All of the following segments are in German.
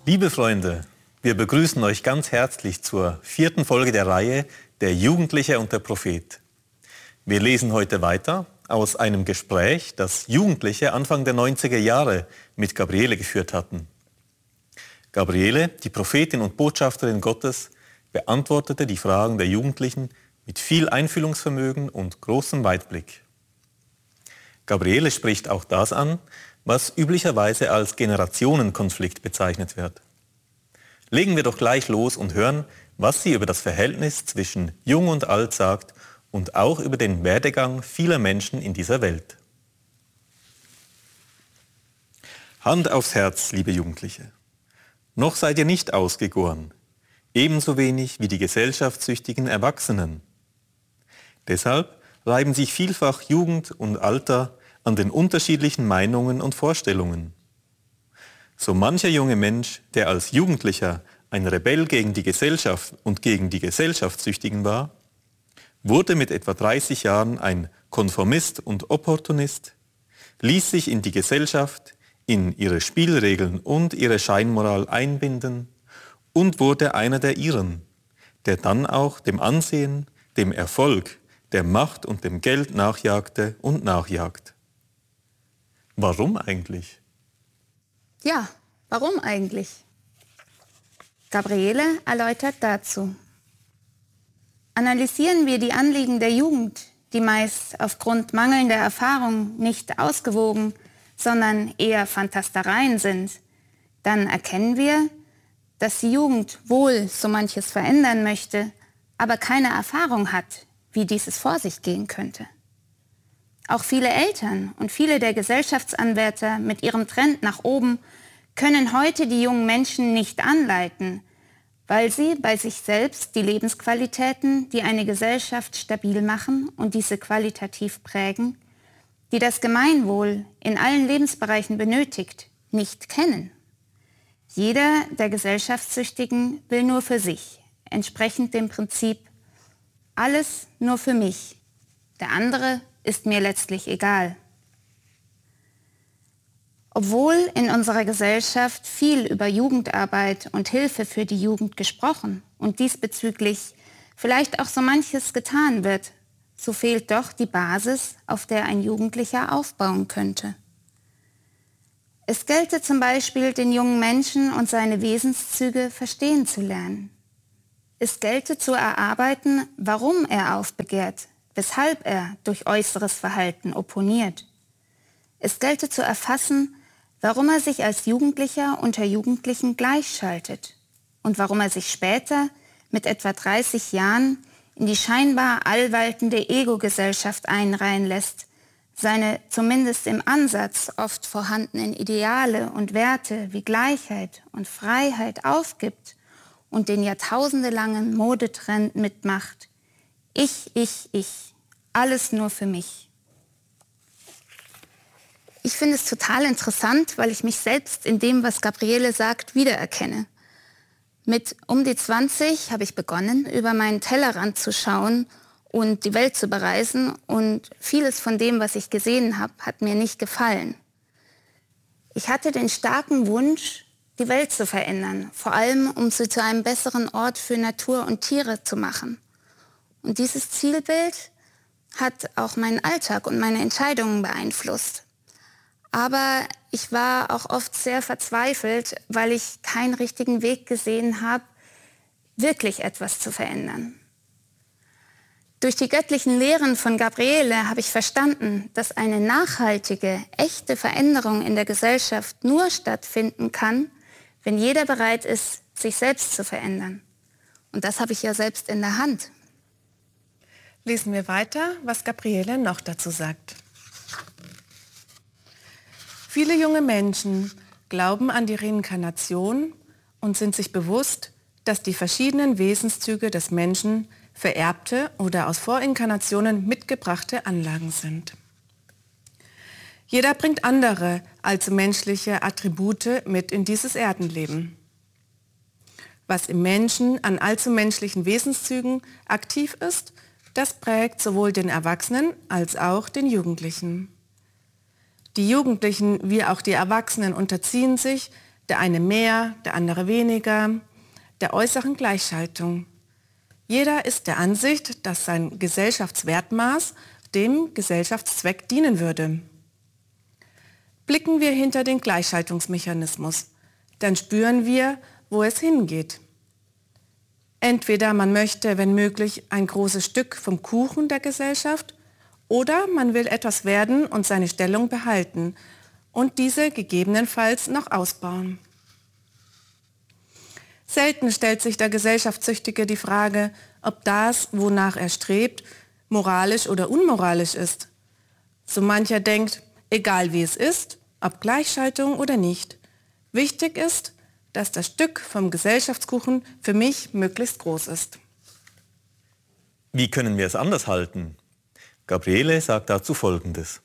Liebe Freunde, wir begrüßen euch ganz herzlich zur 4. Folge der Reihe Der Jugendliche und der Prophet. Wir lesen heute weiter aus einem Gespräch, das Jugendliche Anfang der 90er Jahre mit Gabriele geführt hatten. Gabriele, die Prophetin und Botschafterin Gottes, beantwortete die Fragen der Jugendlichen mit viel Einfühlungsvermögen und großem Weitblick. Gabriele spricht auch das an, was üblicherweise als Generationenkonflikt bezeichnet wird. Legen wir doch gleich los und hören, was sie über das Verhältnis zwischen Jung und Alt sagt und auch über den Werdegang vieler Menschen in dieser Welt. Hand aufs Herz, liebe Jugendliche. Noch seid ihr nicht ausgegoren, ebenso wenig wie die gesellschaftssüchtigen Erwachsenen. Deshalb reiben sich vielfach Jugend und Alter an den unterschiedlichen Meinungen und Vorstellungen. So mancher junge Mensch, der als Jugendlicher ein Rebell gegen die Gesellschaft und gegen die Gesellschaftssüchtigen war, wurde mit etwa 30 Jahren ein Konformist und Opportunist, ließ sich in die Gesellschaft, in ihre Spielregeln und ihre Scheinmoral einbinden und wurde einer der ihren, der dann auch dem Ansehen, dem Erfolg, der Macht und dem Geld nachjagte und nachjagt. Warum eigentlich? Ja, warum eigentlich? Gabriele erläutert dazu. Analysieren wir die Anliegen der Jugend, die meist aufgrund mangelnder Erfahrung nicht ausgewogen, sondern eher Fantastereien sind, dann erkennen wir, dass die Jugend wohl so manches verändern möchte, aber keine Erfahrung hat, wie dieses vor sich gehen könnte. Auch viele Eltern und viele der Gesellschaftsanwärter mit ihrem Trend nach oben können heute die jungen Menschen nicht anleiten, weil sie bei sich selbst die Lebensqualitäten, die eine Gesellschaft stabil machen und diese qualitativ prägen, die das Gemeinwohl in allen Lebensbereichen benötigt, nicht kennen. Jeder der Gesellschaftssüchtigen will nur für sich, entsprechend dem Prinzip, alles nur für mich, der andere ist mir letztlich egal. Obwohl in unserer Gesellschaft viel über Jugendarbeit und Hilfe für die Jugend gesprochen und diesbezüglich vielleicht auch so manches getan wird, so fehlt doch die Basis, auf der ein Jugendlicher aufbauen könnte. Es gelte zum Beispiel, den jungen Menschen und seine Wesenszüge verstehen zu lernen. Es gelte zu erarbeiten, warum er aufbegehrt, weshalb er durch äußeres Verhalten opponiert. Es gelte zu erfassen, warum er sich als Jugendlicher unter Jugendlichen gleichschaltet und warum er sich später mit etwa 30 Jahren in die scheinbar allwaltende Ego-Gesellschaft einreihen lässt, seine zumindest im Ansatz oft vorhandenen Ideale und Werte wie Gleichheit und Freiheit aufgibt und den jahrtausendelangen Modetrend mitmacht. Ich, alles nur für mich. Ich finde es total interessant, weil ich mich selbst in dem, was Gabriele sagt, wiedererkenne. Mit um die 20 habe ich begonnen, über meinen Tellerrand zu schauen und die Welt zu bereisen, und vieles von dem, was ich gesehen habe, hat mir nicht gefallen. Ich hatte den starken Wunsch, die Welt zu verändern, vor allem um sie zu einem besseren Ort für Natur und Tiere zu machen. Und dieses Zielbild hat auch meinen Alltag und meine Entscheidungen beeinflusst. Aber ich war auch oft sehr verzweifelt, weil ich keinen richtigen Weg gesehen habe, wirklich etwas zu verändern. Durch die göttlichen Lehren von Gabriele habe ich verstanden, dass eine nachhaltige, echte Veränderung in der Gesellschaft nur stattfinden kann, wenn jeder bereit ist, sich selbst zu verändern. Und das habe ich ja selbst in der Hand. Lesen wir weiter, was Gabriele noch dazu sagt. Viele junge Menschen glauben an die Reinkarnation und sind sich bewusst, dass die verschiedenen Wesenszüge des Menschen vererbte oder aus Vorinkarnationen mitgebrachte Anlagen sind. Jeder bringt andere allzu menschliche Attribute mit in dieses Erdenleben. Was im Menschen an allzu menschlichen Wesenszügen aktiv ist, das prägt sowohl den Erwachsenen als auch den Jugendlichen. Die Jugendlichen wie auch die Erwachsenen unterziehen sich, der eine mehr, der andere weniger, der äußeren Gleichschaltung. Jeder ist der Ansicht, dass sein Gesellschaftswertmaß dem Gesellschaftszweck dienen würde. Blicken wir hinter den Gleichschaltungsmechanismus, dann spüren wir, wo es hingeht. Entweder man möchte, wenn möglich, ein großes Stück vom Kuchen der Gesellschaft, oder man will etwas werden und seine Stellung behalten und diese gegebenenfalls noch ausbauen. Selten stellt sich der Gesellschaftssüchtige die Frage, ob das, wonach er strebt, moralisch oder unmoralisch ist. So mancher denkt, egal wie es ist, ob Gleichschaltung oder nicht, wichtig ist, dass das Stück vom Gesellschaftskuchen für mich möglichst groß ist. Wie können wir es anders halten? Gabriele sagt dazu Folgendes.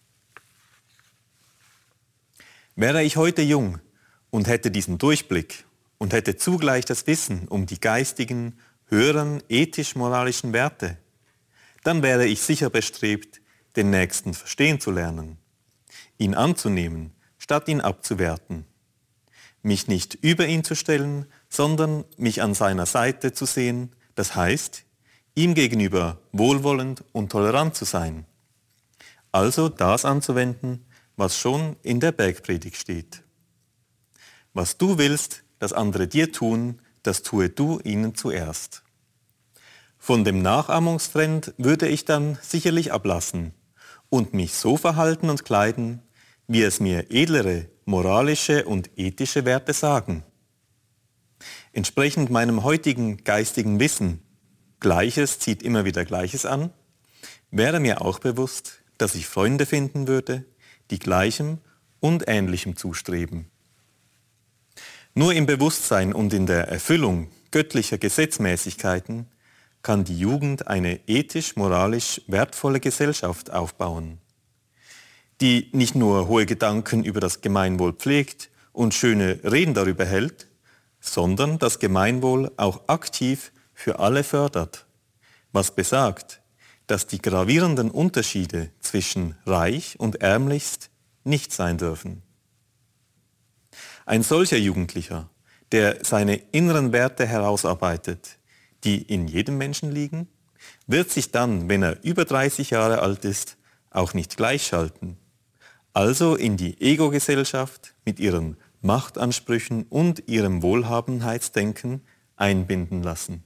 Wäre ich heute jung und hätte diesen Durchblick und hätte zugleich das Wissen um die geistigen, höheren, ethisch-moralischen Werte, dann wäre ich sicher bestrebt, den Nächsten verstehen zu lernen, ihn anzunehmen, statt ihn abzuwerten, mich nicht über ihn zu stellen, sondern mich an seiner Seite zu sehen, das heißt, ihm gegenüber wohlwollend und tolerant zu sein. Also das anzuwenden, was schon in der Bergpredigt steht. Was du willst, dass andere dir tun, das tue du ihnen zuerst. Von dem Nachahmungstrend würde ich dann sicherlich ablassen und mich so verhalten und kleiden, wie es mir edlere, moralische und ethische Werte sagen. Entsprechend meinem heutigen geistigen Wissen, Gleiches zieht immer wieder Gleiches an, wäre mir auch bewusst, dass ich Freunde finden würde, die Gleichem und Ähnlichem zustreben. Nur im Bewusstsein und in der Erfüllung göttlicher Gesetzmäßigkeiten kann die Jugend eine ethisch-moralisch wertvolle Gesellschaft aufbauen, die nicht nur hohe Gedanken über das Gemeinwohl pflegt und schöne Reden darüber hält, sondern das Gemeinwohl auch aktiv für alle fördert, was besagt, dass die gravierenden Unterschiede zwischen reich und ärmlichst nicht sein dürfen. Ein solcher Jugendlicher, der seine inneren Werte herausarbeitet, die in jedem Menschen liegen, wird sich dann, wenn er über 30 Jahre alt ist, auch nicht gleichschalten, also in die Ego-Gesellschaft mit ihren Machtansprüchen und ihrem Wohlhabenheitsdenken einbinden lassen.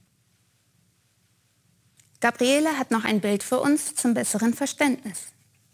Gabriele hat noch ein Bild für uns zum besseren Verständnis.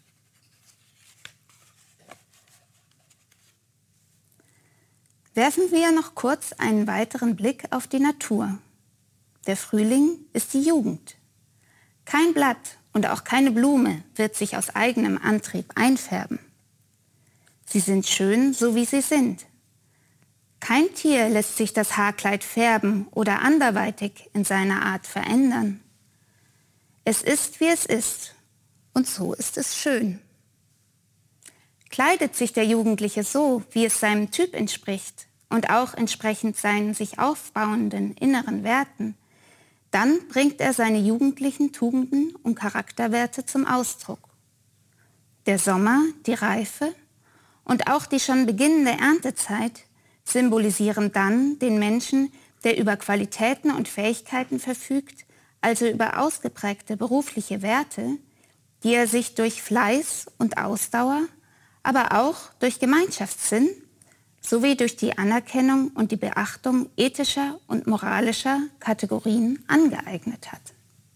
Werfen wir noch kurz einen weiteren Blick auf die Natur. Der Frühling ist die Jugend. Kein Blatt und auch keine Blume wird sich aus eigenem Antrieb einfärben. Sie sind schön, so wie sie sind. Kein Tier lässt sich das Haarkleid färben oder anderweitig in seiner Art verändern. Es ist, wie es ist, und so ist es schön. Kleidet sich der Jugendliche so, wie es seinem Typ entspricht und auch entsprechend seinen sich aufbauenden inneren Werten, dann bringt er seine jugendlichen Tugenden und Charakterwerte zum Ausdruck. Der Sommer, die Reife und auch die schon beginnende Erntezeit symbolisieren dann den Menschen, der über Qualitäten und Fähigkeiten verfügt, also über ausgeprägte berufliche Werte, die er sich durch Fleiß und Ausdauer, aber auch durch Gemeinschaftssinn sowie durch die Anerkennung und die Beachtung ethischer und moralischer Kategorien angeeignet hat.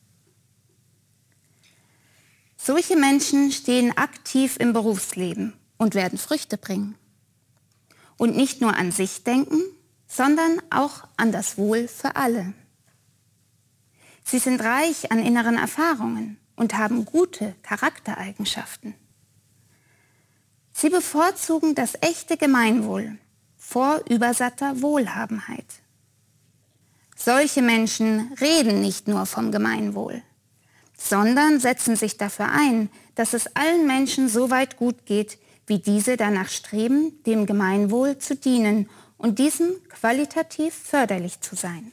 Solche Menschen stehen aktiv im Berufsleben und werden Früchte bringen. Und nicht nur an sich denken, sondern auch an das Wohl für alle. Sie sind reich an inneren Erfahrungen und haben gute Charaktereigenschaften. Sie bevorzugen das echte Gemeinwohl vor übersatter Wohlhabenheit. Solche Menschen reden nicht nur vom Gemeinwohl, sondern setzen sich dafür ein, dass es allen Menschen so weit gut geht, wie diese danach streben, dem Gemeinwohl zu dienen und diesem qualitativ förderlich zu sein.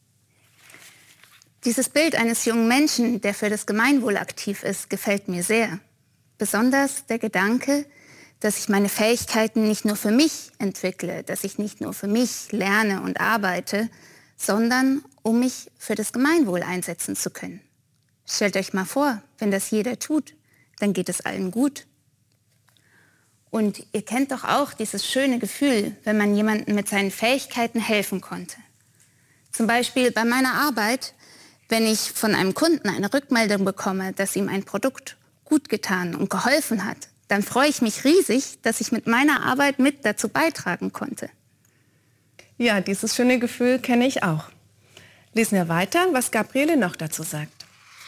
Dieses Bild eines jungen Menschen, der für das Gemeinwohl aktiv ist, gefällt mir sehr. Besonders der Gedanke, dass ich meine Fähigkeiten nicht nur für mich entwickle, dass ich nicht nur für mich lerne und arbeite, sondern um mich für das Gemeinwohl einsetzen zu können. Stellt euch mal vor, wenn das jeder tut, dann geht es allen gut. Und ihr kennt doch auch dieses schöne Gefühl, wenn man jemandem mit seinen Fähigkeiten helfen konnte. Zum Beispiel bei meiner Arbeit, wenn ich von einem Kunden eine Rückmeldung bekomme, dass ihm ein Produkt gut getan und geholfen hat, dann freue ich mich riesig, dass ich mit meiner Arbeit mit dazu beitragen konnte. Ja, dieses schöne Gefühl kenne ich auch. Lesen wir weiter, was Gabriele noch dazu sagt.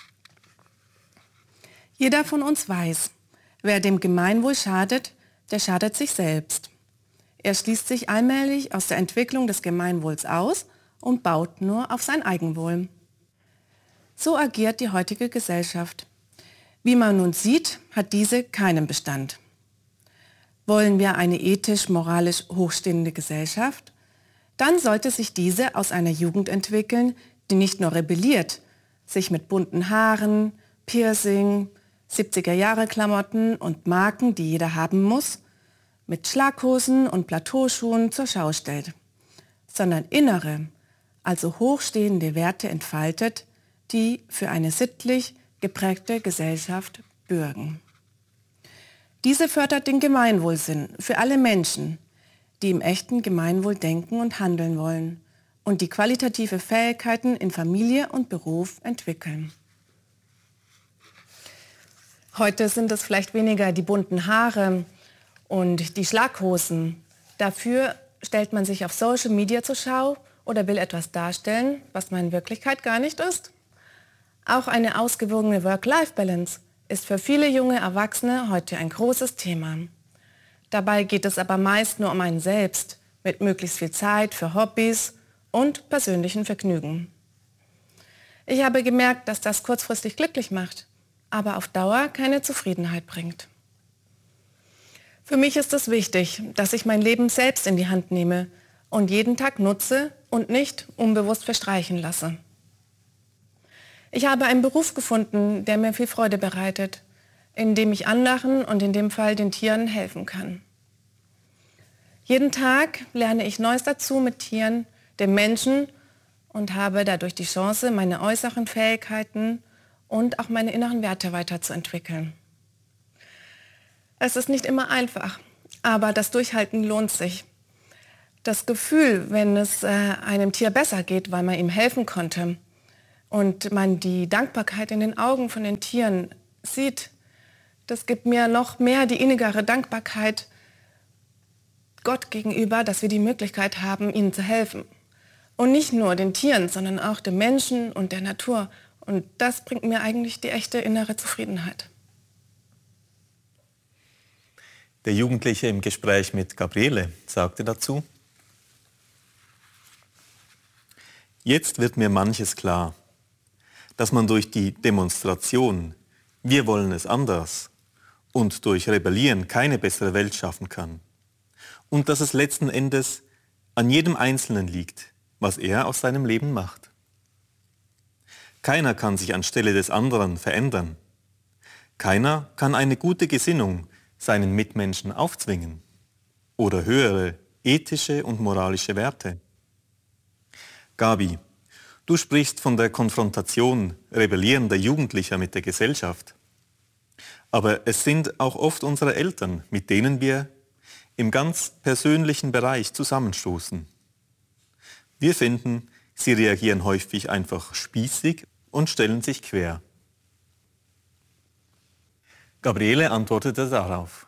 Jeder von uns weiß, wer dem Gemeinwohl schadet, der schadet sich selbst. Er schließt sich allmählich aus der Entwicklung des Gemeinwohls aus und baut nur auf sein Eigenwohl. So agiert die heutige Gesellschaft. Wie man nun sieht, hat diese keinen Bestand. Wollen wir eine ethisch-moralisch hochstehende Gesellschaft? Dann sollte sich diese aus einer Jugend entwickeln, die nicht nur rebelliert, sich mit bunten Haaren, Piercing, 70er-Jahre-Klamotten und Marken, die jeder haben muss, mit Schlaghosen und Plateauschuhen zur Schau stellt, sondern innere, also hochstehende Werte entfaltet, die für eine sittlich geprägte Gesellschaft bürgen. Diese fördert den Gemeinwohlsinn für alle Menschen, die im echten Gemeinwohl denken und handeln wollen und die qualitative Fähigkeiten in Familie und Beruf entwickeln. Heute sind es vielleicht weniger die bunten Haare und die Schlaghosen. Dafür stellt man sich auf Social Media zur Schau oder will etwas darstellen, was man in Wirklichkeit gar nicht ist. Auch eine ausgewogene Work-Life-Balance ist für viele junge Erwachsene heute ein großes Thema. Dabei geht es aber meist nur um einen selbst, mit möglichst viel Zeit für Hobbys und persönlichen Vergnügen. Ich habe gemerkt, dass das kurzfristig glücklich macht, aber auf Dauer keine Zufriedenheit bringt. Für mich ist es wichtig, dass ich mein Leben selbst in die Hand nehme und jeden Tag nutze und nicht unbewusst verstreichen lasse. Ich habe einen Beruf gefunden, der mir viel Freude bereitet, in dem ich anderen und in dem Fall den Tieren helfen kann. Jeden Tag lerne ich Neues dazu mit Tieren, den Menschen und habe dadurch die Chance, meine äußeren Fähigkeiten und auch meine inneren Werte weiterzuentwickeln. Es ist nicht immer einfach, aber das Durchhalten lohnt sich. Das Gefühl, wenn es einem Tier besser geht, weil man ihm helfen konnte und man die Dankbarkeit in den Augen von den Tieren sieht, das gibt mir noch mehr die innigere Dankbarkeit Gott gegenüber, dass wir die Möglichkeit haben, ihnen zu helfen. Und nicht nur den Tieren, sondern auch den Menschen und der Natur. Und das bringt mir eigentlich die echte innere Zufriedenheit. Der Jugendliche im Gespräch mit Gabriele sagte dazu: Jetzt wird mir manches klar, dass man durch die Demonstration „Wir wollen es anders“ und durch Rebellieren keine bessere Welt schaffen kann. Und dass es letzten Endes an jedem Einzelnen liegt, was er aus seinem Leben macht. Keiner kann sich anstelle des anderen verändern. Keiner kann eine gute Gesinnung seinen Mitmenschen aufzwingen oder höhere ethische und moralische Werte. Gabi, du sprichst von der Konfrontation rebellierender Jugendlicher mit der Gesellschaft. Aber es sind auch oft unsere Eltern, mit denen wir im ganz persönlichen Bereich zusammenstoßen. Wir finden, sie reagieren häufig einfach spießig und stellen sich quer. Gabriele antwortete darauf: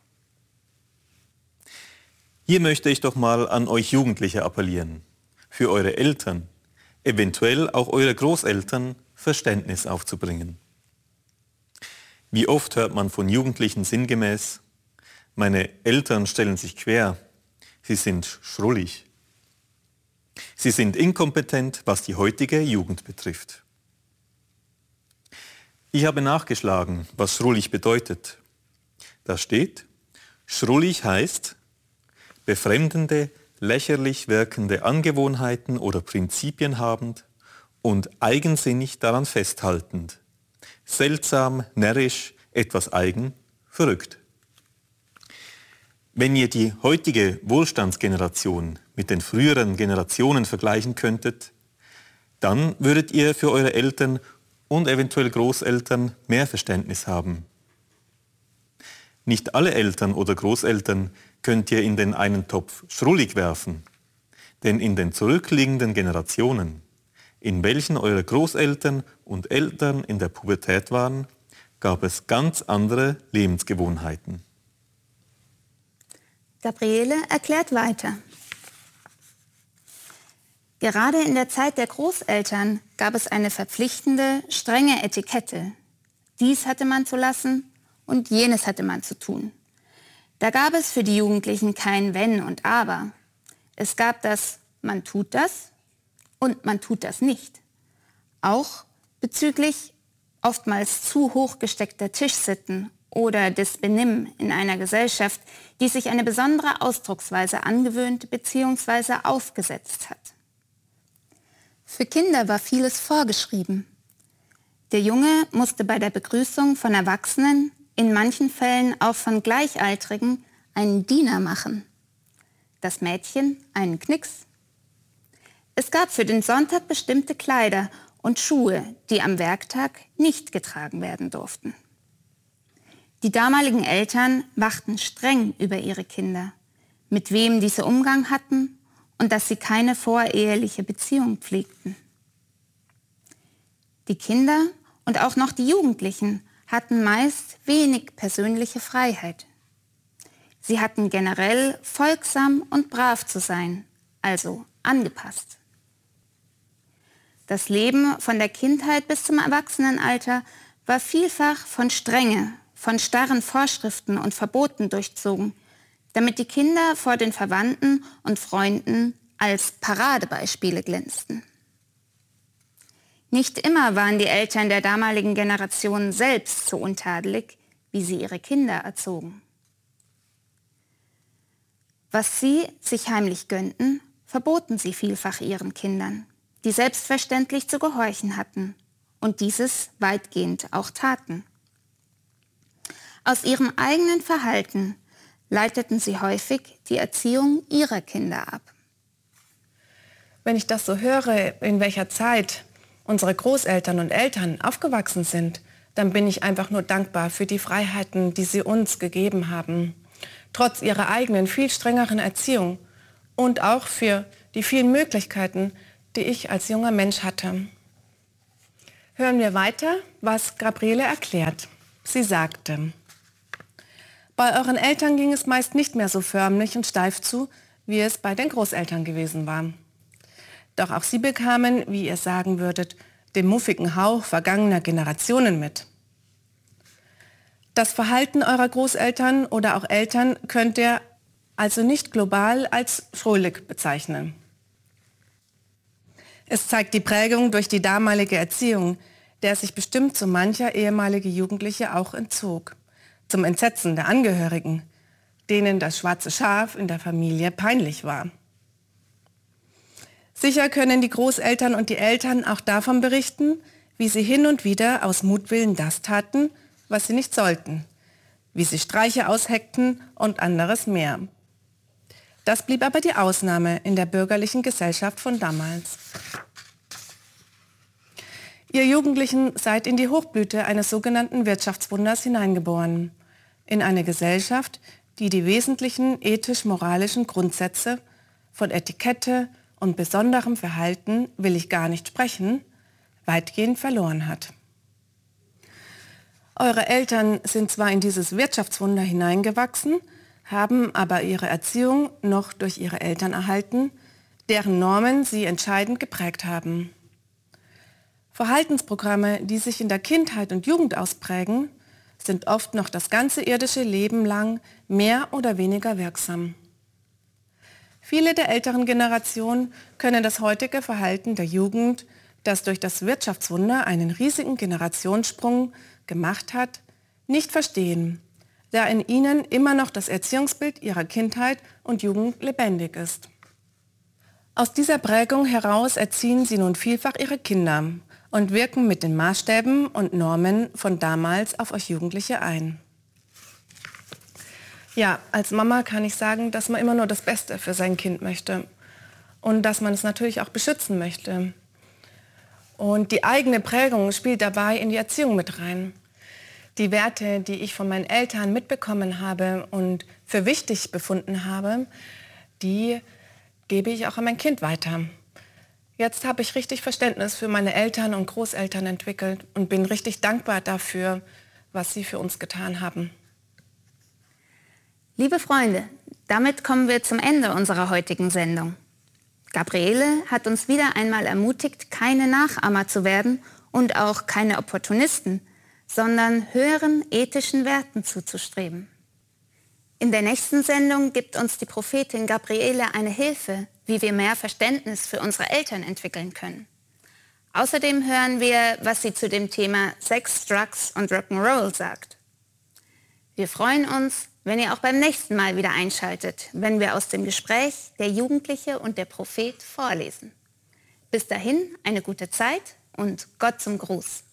Hier möchte ich doch mal an euch Jugendliche appellieren, für eure Eltern, eventuell auch eure Großeltern, Verständnis aufzubringen. Wie oft hört man von Jugendlichen sinngemäß: Meine Eltern stellen sich quer, sie sind schrullig. Sie sind inkompetent, was die heutige Jugend betrifft. Ich habe nachgeschlagen, was schrullig bedeutet. Da steht: Schrullig heißt befremdende, lächerlich wirkende Angewohnheiten oder Prinzipien habend und eigensinnig daran festhaltend. Seltsam, närrisch, etwas eigen, verrückt. Wenn ihr die heutige Wohlstandsgeneration mit den früheren Generationen vergleichen könntet, dann würdet ihr für eure Eltern und eventuell Großeltern mehr Verständnis haben. Nicht alle Eltern oder Großeltern könnt ihr in den einen Topf schrullig werfen, denn in den zurückliegenden Generationen, in welchen eure Großeltern und Eltern in der Pubertät waren, gab es ganz andere Lebensgewohnheiten. Gabriele erklärt weiter. Gerade in der Zeit der Großeltern gab es eine verpflichtende, strenge Etikette. Dies hatte man zu lassen und jenes hatte man zu tun. Da gab es für die Jugendlichen kein Wenn und Aber. Es gab das man tut das und man tut das nicht. Auch bezüglich oftmals zu hoch gesteckter Tischsitten oder des Benimm in einer Gesellschaft, die sich eine besondere Ausdrucksweise angewöhnt bzw. aufgesetzt hat. Für Kinder war vieles vorgeschrieben. Der Junge musste bei der Begrüßung von Erwachsenen, in manchen Fällen auch von Gleichaltrigen, einen Diener machen. Das Mädchen einen Knicks. Es gab für den Sonntag bestimmte Kleider und Schuhe, die am Werktag nicht getragen werden durften. Die damaligen Eltern wachten streng über ihre Kinder, mit wem diese Umgang hatten und dass sie keine voreheliche Beziehung pflegten. Die Kinder und auch noch die Jugendlichen hatten meist wenig persönliche Freiheit. Sie hatten generell folgsam und brav zu sein, also angepasst. Das Leben von der Kindheit bis zum Erwachsenenalter war vielfach von Strenge, von starren Vorschriften und Verboten durchzogen, damit die Kinder vor den Verwandten und Freunden als Paradebeispiele glänzten. Nicht immer waren die Eltern der damaligen Generation selbst so untadelig, wie sie ihre Kinder erzogen. Was sie sich heimlich gönnten, verboten sie vielfach ihren Kindern, die selbstverständlich zu gehorchen hatten und dieses weitgehend auch taten. Aus ihrem eigenen Verhalten leiteten sie häufig die Erziehung ihrer Kinder ab. Wenn ich das so höre, in welcher Zeit unsere Großeltern und Eltern aufgewachsen sind, dann bin ich einfach nur dankbar für die Freiheiten, die sie uns gegeben haben, trotz ihrer eigenen, viel strengeren Erziehung und auch für die vielen Möglichkeiten, die ich als junger Mensch hatte. Hören wir weiter, was Gabriele erklärt. Sie sagte: Bei euren Eltern ging es meist nicht mehr so förmlich und steif zu, wie es bei den Großeltern gewesen war. Doch auch sie bekamen, wie ihr sagen würdet, den muffigen Hauch vergangener Generationen mit. Das Verhalten eurer Großeltern oder auch Eltern könnt ihr also nicht global als schrullig bezeichnen. Es zeigt die Prägung durch die damalige Erziehung, der sich bestimmt so mancher ehemalige Jugendliche auch entzog. Zum Entsetzen der Angehörigen, denen das schwarze Schaf in der Familie peinlich war. Sicher können die Großeltern und die Eltern auch davon berichten, wie sie hin und wieder aus Mutwillen das taten, was sie nicht sollten, wie sie Streiche ausheckten und anderes mehr. Das blieb aber die Ausnahme in der bürgerlichen Gesellschaft von damals. Ihr Jugendlichen seid in die Hochblüte eines sogenannten Wirtschaftswunders hineingeboren, in eine Gesellschaft, die die wesentlichen ethisch-moralischen Grundsätze von Etikette und besonderem Verhalten will ich gar nicht sprechen, weitgehend verloren hat. Eure Eltern sind zwar in dieses Wirtschaftswunder hineingewachsen, haben aber ihre Erziehung noch durch ihre Eltern erhalten, deren Normen sie entscheidend geprägt haben. Verhaltensprogramme, die sich in der Kindheit und Jugend ausprägen, sind oft noch das ganze irdische Leben lang mehr oder weniger wirksam. Viele der älteren Generationen können das heutige Verhalten der Jugend, das durch das Wirtschaftswunder einen riesigen Generationssprung gemacht hat, nicht verstehen, da in ihnen immer noch das Erziehungsbild ihrer Kindheit und Jugend lebendig ist. Aus dieser Prägung heraus erziehen sie nun vielfach ihre Kinder und wirken mit den Maßstäben und Normen von damals auf euch Jugendliche ein. Ja, als Mama kann ich sagen, dass man immer nur das Beste für sein Kind möchte und dass man es natürlich auch beschützen möchte. Und die eigene Prägung spielt dabei in die Erziehung mit rein. Die Werte, die ich von meinen Eltern mitbekommen habe und für wichtig befunden habe, die gebe ich auch an mein Kind weiter. Jetzt habe ich richtig Verständnis für meine Eltern und Großeltern entwickelt und bin richtig dankbar dafür, was sie für uns getan haben. Liebe Freunde, damit kommen wir zum Ende unserer heutigen Sendung. Gabriele hat uns wieder einmal ermutigt, keine Nachahmer zu werden und auch keine Opportunisten, sondern höheren ethischen Werten zuzustreben. In der nächsten Sendung gibt uns die Prophetin Gabriele eine Hilfe, wie wir mehr Verständnis für unsere Eltern entwickeln können. Außerdem hören wir, was sie zu dem Thema Sex, Drugs und Rock'n'Roll sagt. Wir freuen uns, wenn ihr auch beim nächsten Mal wieder einschaltet, wenn wir aus dem Gespräch der Jugendliche und der Prophet vorlesen. Bis dahin eine gute Zeit und Gott zum Gruß.